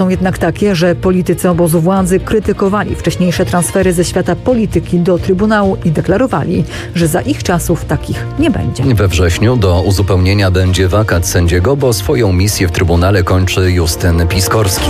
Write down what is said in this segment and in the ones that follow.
Są jednak takie, że politycy obozu władzy krytykowali wcześniejsze transfery ze świata polityki do Trybunału i deklarowali, że za ich czasów takich nie będzie. We wrześniu do uzupełnienia będzie wakat sędziego, bo swoją misję w Trybunale kończy Justyn Piskorski.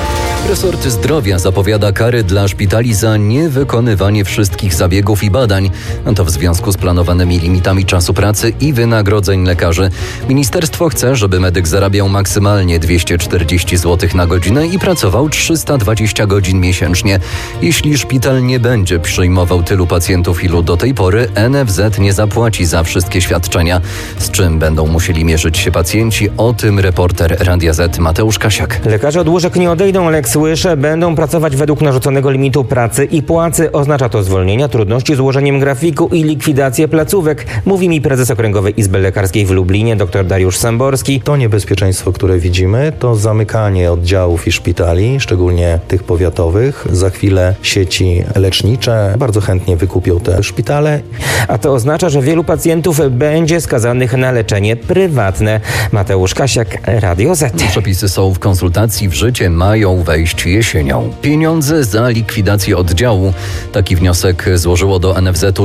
Resort Zdrowia zapowiada kary dla szpitali za niewykonywanie wszystkich zabiegów i badań. To w związku z planowanymi limitami czasu pracy i wynagrodzeń lekarzy. Ministerstwo chce, żeby medyk zarabiał maksymalnie 240 zł na godzinę i pracował 320 godzin miesięcznie. Jeśli szpital nie będzie przyjmował tylu pacjentów, ilu do tej pory, NFZ nie zapłaci za wszystkie świadczenia. Z czym będą musieli mierzyć się pacjenci? O tym reporter Radia Z Mateusz Kasiak. Lekarze od łóżek nie odejdą, ale jak słyszę, będą pracować według narzuconego limitu pracy i płacy. Oznacza to zwolnienia, trudności z ułożeniem grafiku i likwidację placówek, mówi mi prezes Okręgowej Izby Lekarskiej w Lublinie, dr Dariusz Samborski. To niebezpieczeństwo, które widzimy, to zamykanie oddziałów i szpitali, szczególnie tych powiatowych. Za chwilę sieci lecznicze bardzo chętnie wykupią te szpitale. A to oznacza, że wielu pacjentów będzie skazanych na leczenie prywatne. Mateusz Kasiak, Radio Z. Przepisy są w konsultacji, w życie mają wejść jesienią. Pieniądze za likwidację oddziału. Taki wniosek złożyło do NFZ-u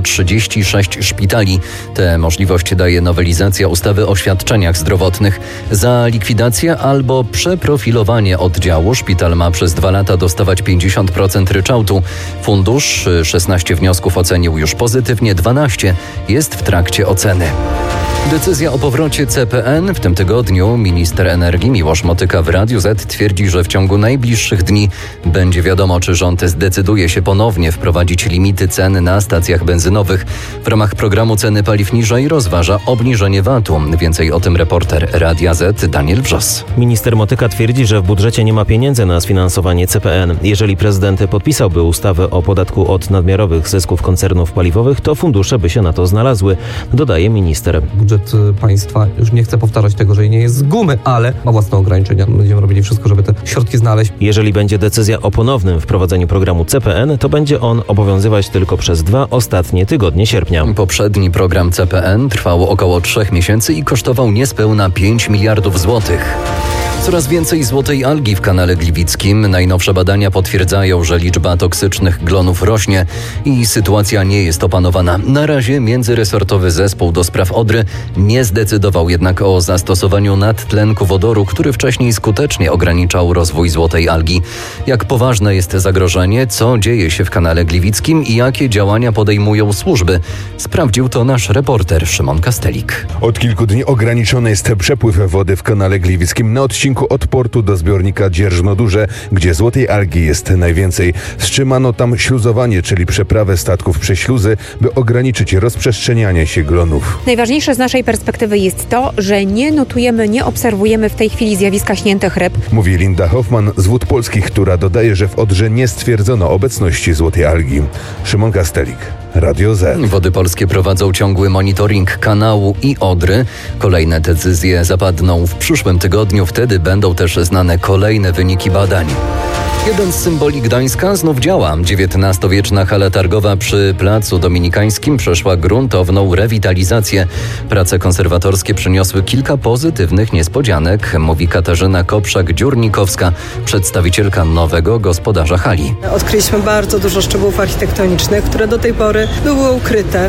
36 szpitali. Tę możliwość daje nowelizacja ustawy o świadczeniach zdrowotnych. Za likwidację albo przeprofilowanie oddziału szpital ma przez 2 lata dostawać 50% ryczałtu. Fundusz 16 wniosków ocenił już pozytywnie, 12 jest w trakcie oceny. Decyzja o powrocie CPN w tym tygodniu. Minister energii Miłosz Motyka w Radiu Z twierdzi, że w ciągu najbliższych dni będzie wiadomo, czy rząd zdecyduje się ponownie wprowadzić limity cen na stacjach benzynowych. W ramach programu Ceny Paliw Niżej rozważa obniżenie VAT-u. Więcej o tym reporter Radia Z Daniel Wrzos. Minister Motyka twierdzi, że w budżecie nie ma pieniędzy na sfinansowanie CPN. Jeżeli prezydent podpisałby ustawę o podatku od nadmiarowych zysków koncernów paliwowych, to fundusze by się na to znalazły, dodaje minister. Budżet państwa, już nie chcę powtarzać tego, że nie jest z gumy, ale ma własne ograniczenia. Będziemy robili wszystko, żeby te środki znaleźć. Jeżeli będzie decyzja o ponownym wprowadzeniu programu CPN, to będzie on obowiązywać tylko przez 2 ostatnie tygodnie sierpnia. Poprzedni program CPN trwał około 3 miesięcy i kosztował niespełna 5 miliardów złotych. Coraz więcej złotej algi w kanale Gliwickim. Najnowsze badania potwierdzają, że liczba toksycznych glonów rośnie i sytuacja nie jest opanowana. Na razie międzyresortowy zespół do spraw Odry nie zdecydował jednak o zastosowaniu nadtlenku wodoru, który wcześniej skutecznie ograniczał rozwój złotej algi. Jak poważne jest zagrożenie, co dzieje się w kanale Gliwickim i jakie działania podejmują służby? Sprawdził to nasz reporter Szymon Kastelik. Od kilku dni ograniczony jest przepływ wody w kanale Gliwickim na odcinku od portu do zbiornika Dzierżno-Duże, gdzie złotej algi jest najwięcej. Wstrzymano tam śluzowanie, czyli przeprawę statków przez śluzy, by ograniczyć rozprzestrzenianie się glonów. Najważniejsze z naszej perspektywy jest to, że nie obserwujemy w tej chwili zjawiska śniętych ryb. Mówi Linda Hoffman z Wód Polskich, która dodaje, że w Odrze nie stwierdzono obecności złotej algi. Szymon Kastelik, Radio Z. Wody Polskie prowadzą ciągły monitoring kanału i Odry. Kolejne decyzje zapadną w przyszłym tygodniu. Wtedy będą też znane kolejne wyniki badań. Jeden z symboli Gdańska znów działa. XIX-wieczna hala targowa przy Placu Dominikańskim przeszła gruntowną rewitalizację. Prace konserwatorskie przyniosły kilka pozytywnych niespodzianek, mówi Katarzyna Kopszak-Dziurnikowska, przedstawicielka nowego gospodarza hali. Odkryliśmy bardzo dużo szczegółów architektonicznych, które do tej pory były ukryte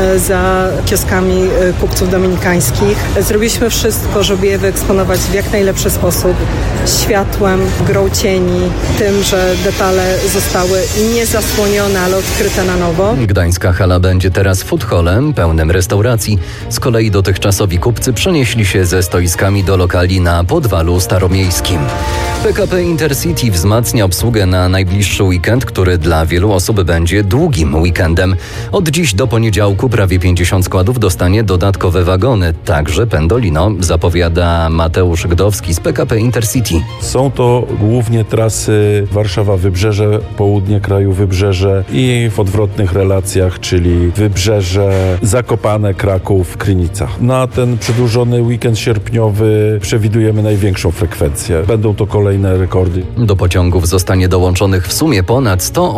za kioskami kupców dominikańskich. Zrobiliśmy wszystko, żeby je wyeksponować w jak najlepszy sposób. Światłem, grą cieni, tym, że detale zostały nie zasłonione, ale odkryte na nowo. Gdańska hala będzie teraz food hallem pełnym restauracji. Z kolei dotychczasowi kupcy przenieśli się ze stoiskami do lokali na Podwalu Staromiejskim. PKP Intercity wzmacnia obsługę na najbliższy weekend, który dla wielu osób będzie długim weekendem. Od dziś do poniedziałku prawie 50 składów dostanie dodatkowe wagony, także Pendolino, zapowiada Mateusz Gdowski z PKP Intercity. Są to głównie trasy Warszawa-Wybrzeże, południe kraju Wybrzeże i w odwrotnych relacjach, czyli Wybrzeże, Zakopane, Kraków, Krynica. Na ten przedłużony weekend sierpniowy przewidujemy największą frekwencję. Będą to kolejne rekordy. Do pociągów zostanie dołączonych w sumie ponad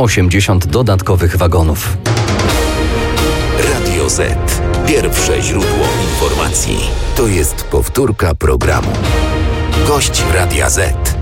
180 dodatkowych wagonów. Radio Z. Pierwsze źródło informacji. To jest powtórka programu. Gość Radia Z.